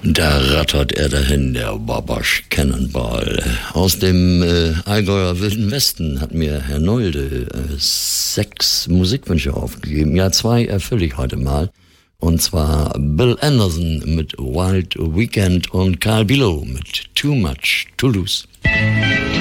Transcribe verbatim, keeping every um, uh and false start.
Da rattert er dahin, der Wabash Cannonball. Aus dem äh, Allgäuer Wilden Westen hat mir Herr Nolde äh, sechs Musikwünsche aufgegeben. Ja, zwei erfülle ich heute mal. Und zwar Bill Anderson mit Wild Weekend und Carl Billow mit Too Much to Lose.